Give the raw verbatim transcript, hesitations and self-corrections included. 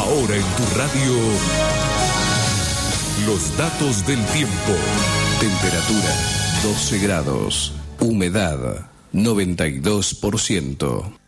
Ahora en tu radio, los datos del tiempo. Temperatura doce grados. Humedad noventa y dos por ciento.